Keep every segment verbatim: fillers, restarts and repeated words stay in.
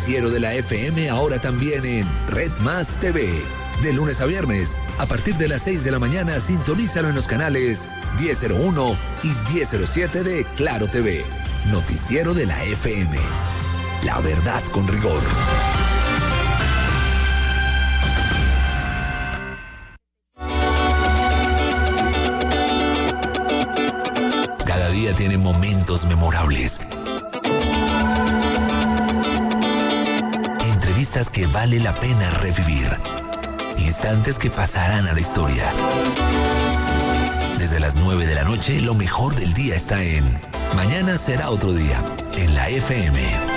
noticiero de la F M ahora también en Red Más T V. De lunes a viernes, a partir de las seis de la mañana, sintonízalo en los canales diez cero uno y diez cero siete de Claro T V. Noticiero de la F M. La verdad con rigor. Cada día tiene momentos memorables. Entrevistas que vale la pena revivir. Instantes que pasarán a la historia. Desde las nueve de la noche, lo mejor del día está en Mañana será otro día, en la F M.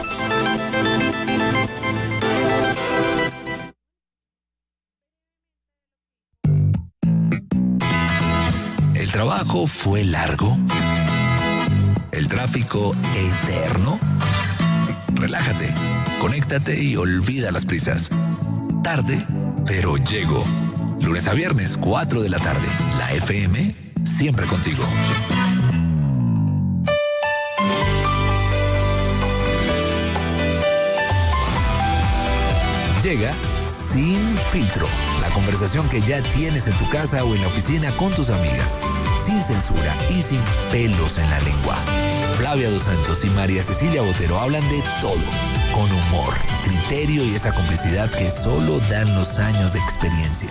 El trabajo fue largo. El tráfico eterno. Relájate, conéctate y olvida las prisas. Tarde, pero llego. Lunes a viernes, cuatro de la tarde. La F M, siempre contigo. Llega Sin Filtro, la conversación que ya tienes en tu casa o en la oficina con tus amigas, sin censura y sin pelos en la lengua. Flavia Dos Santos y María Cecilia Botero hablan de todo, con humor, criterio y esa complicidad que solo dan los años de experiencia.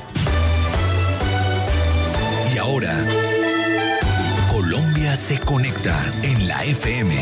Y ahora, Colombia se conecta en la F M.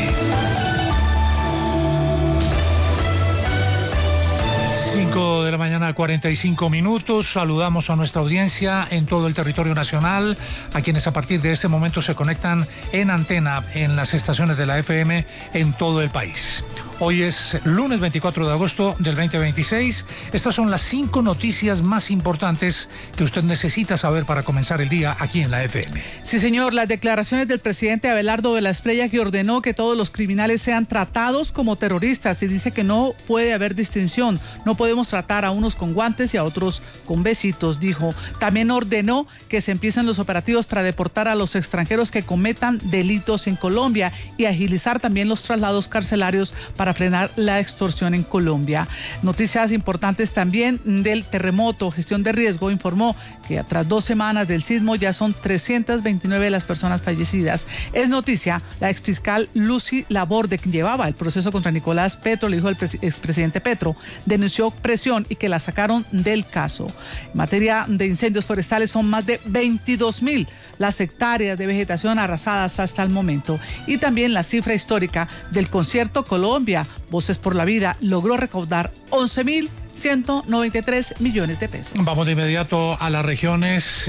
cinco de la mañana, cuarenta y cinco minutos. Saludamos a nuestra audiencia en todo el territorio nacional, a quienes a partir de este momento se conectan en antena en las estaciones de la F M en todo el país. Hoy es lunes veinticuatro de agosto del veinte veintiséis. Estas son las cinco noticias más importantes que usted necesita saber para comenzar el día aquí en la F M. Sí, señor. Las declaraciones del presidente Abelardo de la Espriella, que ordenó que todos los criminales sean tratados como terroristas, y dice que no puede haber distinción. No podemos tratar a unos con guantes y a otros con besitos, dijo. También ordenó que se empiecen los operativos para deportar a los extranjeros que cometan delitos en Colombia y agilizar también los traslados carcelarios para para frenar la extorsión en Colombia. Noticias importantes también del terremoto. Gestión de Riesgo informó que tras dos semanas del sismo ya son trescientas veintinueve las personas fallecidas. Es noticia la exfiscal Lucy Laborde, quien llevaba el proceso contra Nicolás Petro, le dijo al expresidente Petro, denunció presión y que la sacaron del caso. En materia de incendios forestales, son más de veintidós mil las hectáreas de vegetación arrasadas hasta el momento. Y también la cifra histórica del concierto Colombia Voces por la Vida logró recaudar once mil ciento noventa y tres millones de pesos. Vamos de inmediato a las regiones.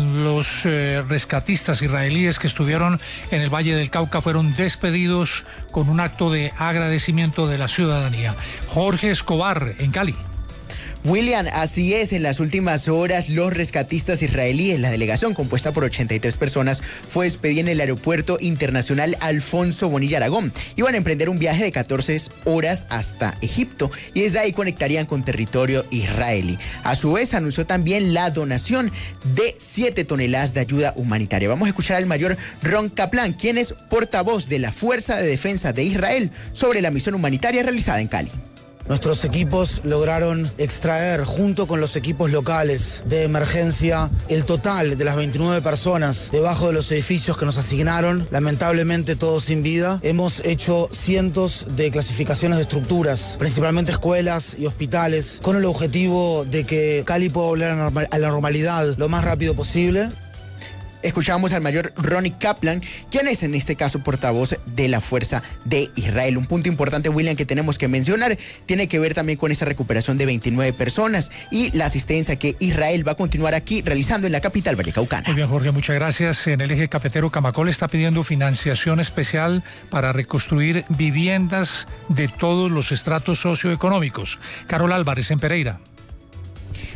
Los eh, rescatistas israelíes que estuvieron en el Valle del Cauca fueron despedidos con un acto de agradecimiento de la ciudadanía. Jorge Escobar, en Cali. William, así es, en las últimas horas los rescatistas israelíes, la delegación compuesta por ochenta y tres personas, fue despedida en el aeropuerto internacional Alfonso Bonilla Aragón. Iban a emprender un viaje de catorce horas hasta Egipto y desde ahí conectarían con territorio israelí. A su vez anunció también la donación de siete toneladas de ayuda humanitaria. Vamos a escuchar al mayor Ron Kaplan, quien es portavoz de la Fuerza de Defensa de Israel sobre la misión humanitaria realizada en Cali. Nuestros equipos lograron extraer, junto con los equipos locales de emergencia, el total de las veintinueve personas debajo de los edificios que nos asignaron, lamentablemente todos sin vida. Hemos hecho cientos de clasificaciones de estructuras, principalmente escuelas y hospitales, con el objetivo de que Cali pueda volver a la normalidad lo más rápido posible. Escuchamos al mayor Ronnie Kaplan, quien es en este caso portavoz de la Fuerza de Israel. Un punto importante, William, que tenemos que mencionar, tiene que ver también con esta recuperación de veintinueve personas y la asistencia que Israel va a continuar aquí realizando en la capital vallecaucana. Muy bien, Jorge, muchas gracias. En el eje cafetero, Camacol está pidiendo financiación especial para reconstruir viviendas de todos los estratos socioeconómicos. Carol Álvarez, en Pereira.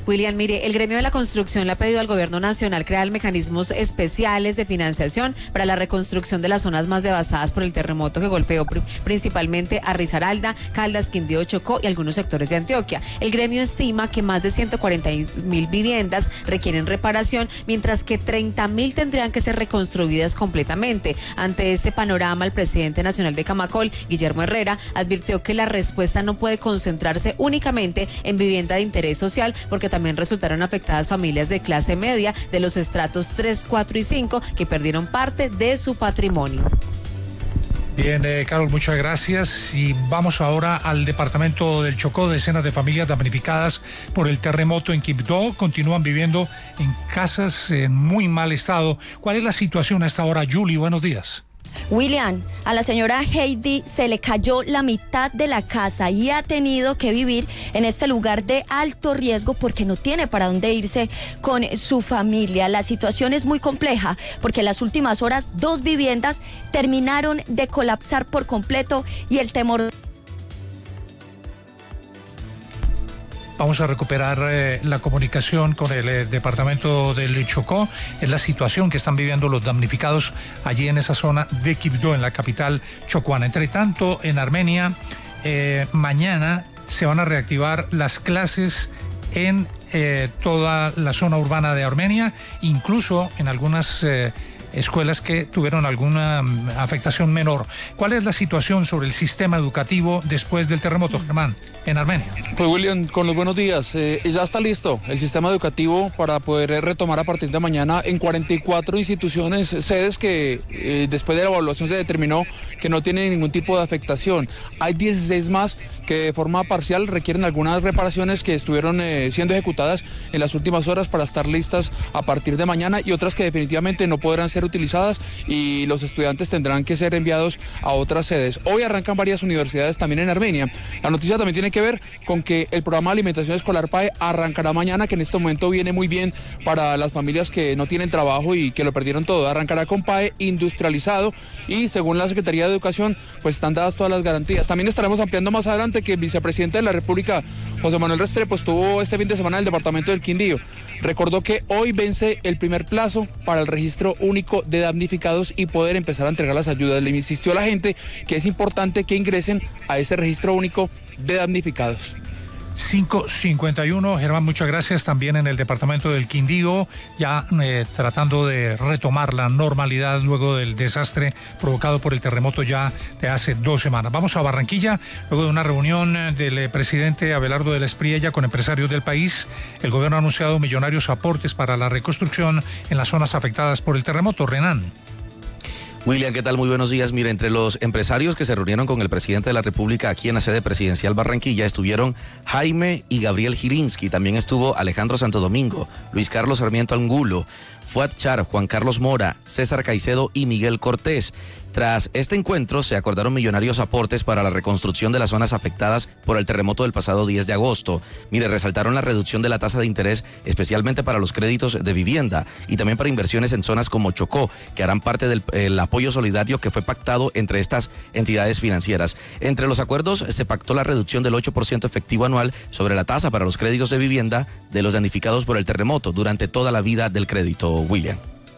William, mire, el gremio de la construcción le ha pedido al gobierno nacional crear mecanismos especiales de financiación para la reconstrucción de las zonas más devastadas por el terremoto que golpeó pr- principalmente a Risaralda, Caldas, Quindío, Chocó y algunos sectores de Antioquia. El gremio estima que más de ciento cuarenta mil viviendas requieren reparación, mientras que treinta mil tendrían que ser reconstruidas completamente. Ante este panorama, el presidente nacional de Camacol, Guillermo Herrera, advirtió que la respuesta no puede concentrarse únicamente en vivienda de interés social, porque también resultaron afectadas familias de clase media de los estratos tres, cuatro y cinco que perdieron parte de su patrimonio. Bien, eh, Carol, muchas gracias. Y vamos ahora al departamento del Chocó. Decenas de familias damnificadas por el terremoto en Quibdó continúan viviendo en casas en muy mal estado. ¿Cuál es la situación a esta hora, Julie? Buenos días. William, a la señora Heidi se le cayó la mitad de la casa y ha tenido que vivir en este lugar de alto riesgo porque no tiene para dónde irse con su familia. La situación es muy compleja porque en las últimas horas dos viviendas terminaron de colapsar por completo y el temor... Vamos a recuperar eh, la comunicación con el eh, departamento del Chocó. Es la situación que están viviendo los damnificados allí en esa zona de Quibdó, en la capital chocuana. Entre tanto, en Armenia, eh, mañana se van a reactivar las clases en eh, toda la zona urbana de Armenia, incluso en algunas eh, escuelas que tuvieron alguna um, afectación menor. ¿Cuál es la situación sobre el sistema educativo después del terremoto, Germán, en Armenia? Pues William, con los buenos días, eh, ya está listo el sistema educativo para poder retomar a partir de mañana en cuarenta y cuatro instituciones, sedes que eh, después de la evaluación se determinó que no tienen ningún tipo de afectación. Hay dieciséis más que de forma parcial requieren algunas reparaciones que estuvieron eh, siendo ejecutadas en las últimas horas para estar listas a partir de mañana, y otras que definitivamente no podrán ser utilizadas y los estudiantes tendrán que ser enviados a otras sedes. Hoy arrancan varias universidades también en Armenia. La noticia también tiene que ver con que el programa de alimentación escolar P A E arrancará mañana, que en este momento viene muy bien para las familias que no tienen trabajo y que lo perdieron todo. Arrancará con P A E industrializado y según la Secretaría de Educación pues están dadas todas las garantías. También estaremos ampliando más adelante que el vicepresidente de la República, José Manuel Restrepo, estuvo este fin de semana en el departamento del Quindío. Recordó que hoy vence el primer plazo para el registro único de damnificados y poder empezar a entregar las ayudas. Le insistió a la gente que es importante que ingresen a ese registro único de damnificados. cinco cincuenta y uno, Germán, muchas gracias. También en el departamento del Quindío, ya eh, tratando de retomar la normalidad luego del desastre provocado por el terremoto ya de hace dos semanas. Vamos a Barranquilla, luego de una reunión del eh, presidente Abelardo de la Espriella con empresarios del país. El gobierno ha anunciado millonarios aportes para la reconstrucción en las zonas afectadas por el terremoto. Renan. William, ¿qué tal? Muy buenos días. Mire, entre los empresarios que se reunieron con el presidente de la República aquí en la sede presidencial Barranquilla estuvieron Jaime y Gabriel Gilinski, también estuvo Alejandro Santo Domingo, Luis Carlos Sarmiento Angulo, Fuad Char, Juan Carlos Mora, César Caicedo y Miguel Cortés. Tras este encuentro se acordaron millonarios aportes para la reconstrucción de las zonas afectadas por el terremoto del pasado diez de agosto. Mire, resaltaron la reducción de la tasa de interés, especialmente para los créditos de vivienda y también para inversiones en zonas como Chocó, que harán parte del el apoyo solidario que fue pactado entre estas entidades financieras. Entre los acuerdos se pactó la reducción del ocho por ciento efectivo anual sobre la tasa para los créditos de vivienda de los damnificados por el terremoto durante toda la vida del crédito, William.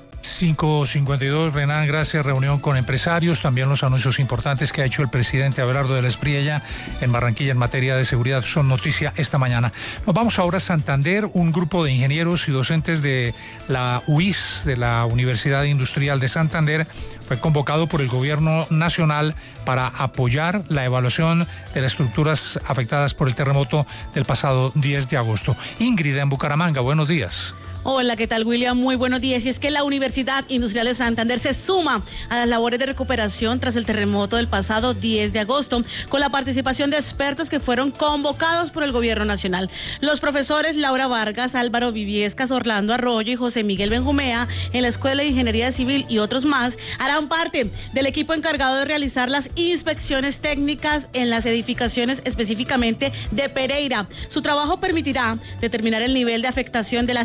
cinco cincuenta y dos, Renan, gracias. Reunión con empresarios, también los anuncios importantes que ha hecho el presidente Abelardo de la Espriella en Barranquilla en materia de seguridad son noticia esta mañana. Nos vamos ahora a Santander. Un grupo de ingenieros y docentes de la U I S, de la Universidad Industrial de Santander, fue convocado por el gobierno nacional para apoyar la evaluación de las estructuras afectadas por el terremoto del pasado diez de agosto. Ingrid, en Bucaramanga, buenos días. Hola, ¿qué tal, William? Muy buenos días. Y es que la Universidad Industrial de Santander se suma a las labores de recuperación tras el terremoto del pasado diez de agosto, con la participación de expertos que fueron convocados por el gobierno nacional. Los profesores Laura Vargas, Álvaro Viviescas, Orlando Arroyo y José Miguel Benjumea en la Escuela de Ingeniería Civil y otros más harán parte del equipo encargado de realizar las inspecciones técnicas en las edificaciones, específicamente de Pereira. Su trabajo permitirá determinar el nivel de afectación de las estructuras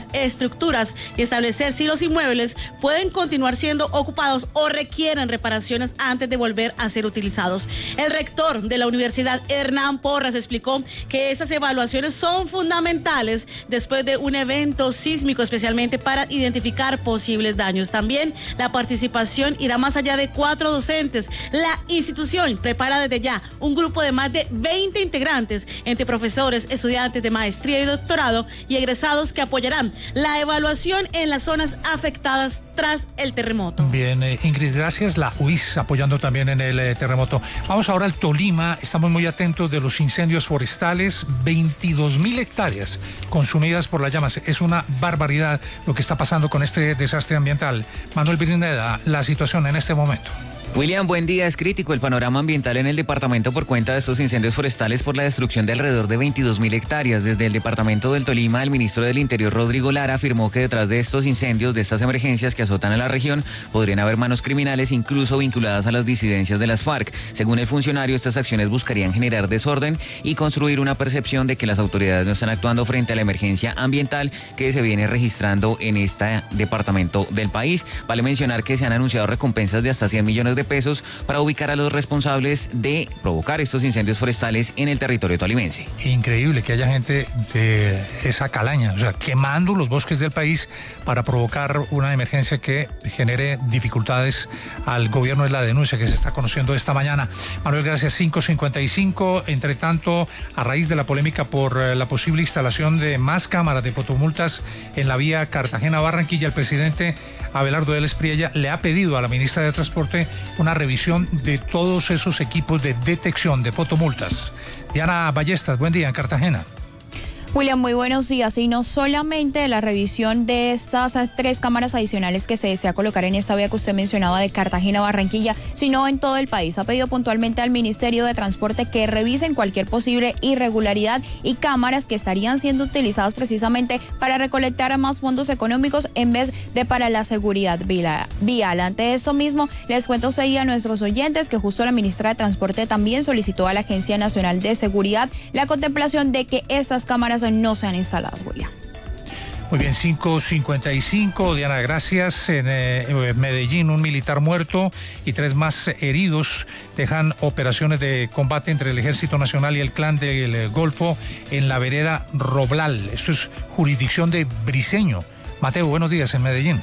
estructuras y establecer si los inmuebles pueden continuar siendo ocupados o requieren reparaciones antes de volver a ser utilizados. El rector de la universidad, Hernán Porras, explicó que esas evaluaciones son fundamentales después de un evento sísmico, especialmente para identificar posibles daños. También la participación irá más allá de cuatro docentes. La institución prepara desde ya un grupo de más de veinte integrantes entre profesores, estudiantes de maestría y doctorado y egresados que apoyarán la evaluación en las zonas afectadas tras el terremoto. Bien, eh, Ingrid, gracias. La U I S apoyando también en el eh, terremoto. Vamos ahora al Tolima. Estamos muy atentos de los incendios forestales. veintidós mil hectáreas consumidas por las llamas. Es una barbaridad lo que está pasando con este desastre ambiental. Manuel Brineda, la situación en este momento. William, buen día. Es crítico el panorama ambiental en el departamento por cuenta de estos incendios forestales por la destrucción de alrededor de veintidós mil hectáreas. Desde el departamento del Tolima, el ministro del Interior, Rodrigo Lara, afirmó que detrás de estos incendios, de estas emergencias que azotan a la región, podrían haber manos criminales, incluso vinculadas a las disidencias de las FARC. Según el funcionario, estas acciones buscarían generar desorden y construir una percepción de que las autoridades no están actuando frente a la emergencia ambiental que se viene registrando en este departamento del país. Vale mencionar que se han anunciado recompensas de hasta cien millones de pesos para ubicar a los responsables de provocar estos incendios forestales en el territorio tolimense. Increíble que haya gente de esa calaña, o sea, quemando los bosques del país para provocar una emergencia que genere dificultades al gobierno. Es la denuncia que se está conociendo esta mañana. Manuel, gracias. cinco cincuenta y cinco. Entre tanto, a raíz de la polémica por la posible instalación de más cámaras de fotomultas en la vía Cartagena-Barranquilla, el presidente Abelardo del Espriella le ha pedido a la ministra de Transporte una revisión de todos esos equipos de detección de fotomultas. Diana Ballestas, buen día en Cartagena. William, muy buenos días. Y no solamente la revisión de estas tres cámaras adicionales que se desea colocar en esta vía que usted mencionaba de Cartagena-Barranquilla, sino en todo el país. Ha pedido puntualmente al Ministerio de Transporte que revisen cualquier posible irregularidad y cámaras que estarían siendo utilizadas precisamente para recolectar más fondos económicos en vez de para la seguridad vial. Ante esto mismo, les cuento usted y a nuestros oyentes que justo la ministra de Transporte también solicitó a la Agencia Nacional de Seguridad la contemplación de que estas cámaras no sean instaladas, William. Muy bien, cinco cincuenta y cinco. Diana, gracias. En eh, Medellín, un militar muerto y tres más heridos dejan operaciones de combate entre el Ejército Nacional y el Clan del Golfo en la vereda Roblal. Esto es jurisdicción de Briceño. Mateo, buenos días en Medellín.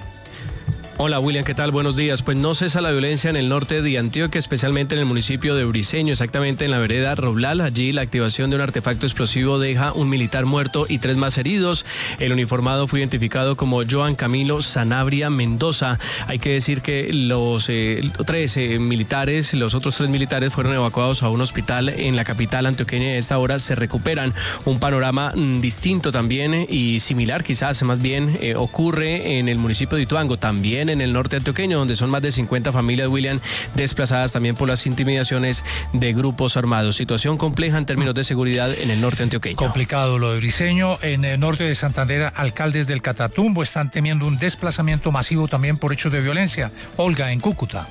Hola William, ¿qué tal? Buenos días. Pues no cesa la violencia en el norte de Antioquia, especialmente en el municipio de Briceño, exactamente en la vereda Roblal. Allí la activación de un artefacto explosivo deja un militar muerto y tres más heridos. El uniformado fue identificado como Joan Camilo Sanabria Mendoza. Hay que decir que los eh, tres eh, militares, los otros tres militares fueron evacuados a un hospital en la capital antioqueña y a esta hora se recuperan. Un panorama mm, distinto también eh, y similar quizás más bien eh, ocurre en el municipio de Ituango, también en el norte antioqueño, donde son más de cincuenta familias, William, desplazadas también por las intimidaciones de grupos armados. Situación compleja en términos de seguridad en el norte antioqueño. Complicado lo de Briceño. En el norte de Santander, alcaldes del Catatumbo están temiendo un desplazamiento masivo también por hechos de violencia. Olga, en Cúcuta.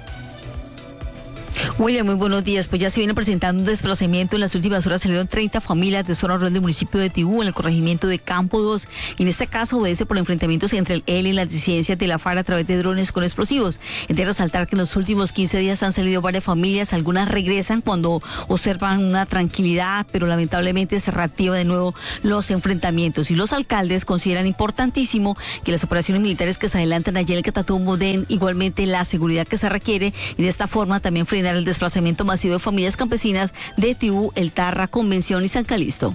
William, muy buenos días. Pues ya se viene presentando un desplazamiento. En las últimas horas salieron treinta familias de zona rural del municipio de Tibú, en el corregimiento de Campo dos. Y en este caso obedece por enfrentamientos entre el E L y las disidencias de la FARC a través de drones con explosivos. Es de resaltar que en los últimos quince días han salido varias familias. Algunas regresan cuando observan una tranquilidad, pero lamentablemente se reactiva de nuevo los enfrentamientos. Y los alcaldes consideran importantísimo que las operaciones militares que se adelantan allí en el Catatumbo den igualmente la seguridad que se requiere y de esta forma también frenar el desplazamiento masivo de familias campesinas de Tibú, El Tarra, Convención y San Calixto.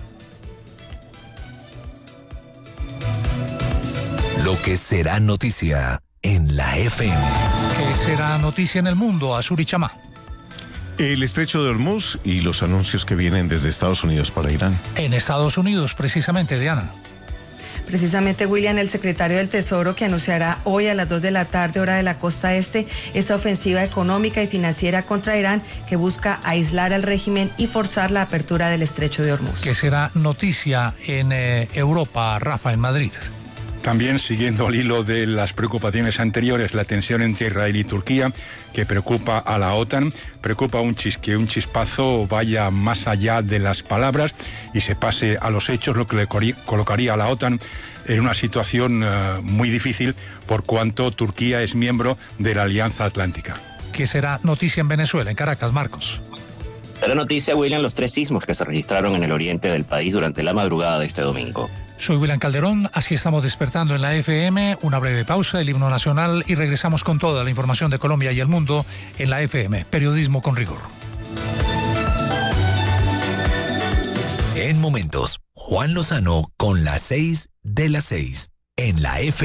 Lo que será noticia en la F M. ¿Qué será noticia en el mundo? Azur y Chamá. El estrecho de Hormuz y los anuncios que vienen desde Estados Unidos para Irán. En Estados Unidos, precisamente, Diana. Precisamente, William, el secretario del Tesoro, que anunciará hoy a las dos de la tarde, hora de la costa este, esta ofensiva económica y financiera contra Irán que busca aislar al régimen y forzar la apertura del estrecho de Hormuz. ¿Qué será noticia en eh, Europa, Rafa, en Madrid? También, siguiendo al hilo de las preocupaciones anteriores, la tensión entre Israel y Turquía, que preocupa a la OTAN, preocupa un chis, que un chispazo vaya más allá de las palabras y se pase a los hechos, lo que le colocaría a la OTAN en una situación uh, muy difícil por cuanto Turquía es miembro de la Alianza Atlántica. ¿Qué será noticia en Venezuela, en Caracas, Marcos? Será noticia, William, los tres sismos que se registraron en el oriente del país durante la madrugada de este domingo. Soy William Calderón, así estamos despertando en la F M, una breve pausa, el himno nacional y regresamos con toda la información de Colombia y el mundo en la F M, periodismo con rigor. En momentos, Juan Lozano con las seis de las seis en la F M.